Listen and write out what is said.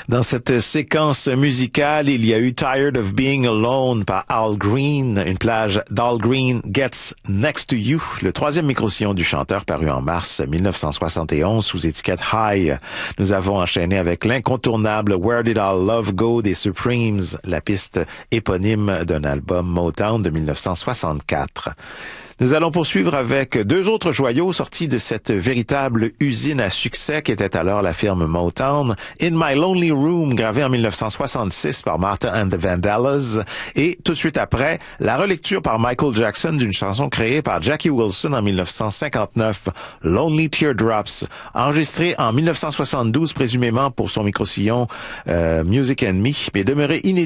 Dans cette séquence musicale, il y a eu Tired of Being Alone par Al Green, une plage d'Al Green Gets Next to You, le troisième micro-sillon du chanteur paru en mars 1971 sous étiquette High. Nous avons enchaîné avec l'incontournable Where Did Our Love Go des Supremes, la piste éponyme d'un album Motown de 1964. Nous allons poursuivre avec deux autres joyaux sortis de cette véritable usine à succès qui était alors la firme Motown. In My Lonely Room, gravé en 1966 par Martha and the Vandellas. Et tout de suite après, la relecture par Michael Jackson d'une chanson créée par Jackie Wilson en 1959, Lonely Teardrops, enregistrée en 1972 présumément pour son micro-sillon Music and Me, mais demeurée inédite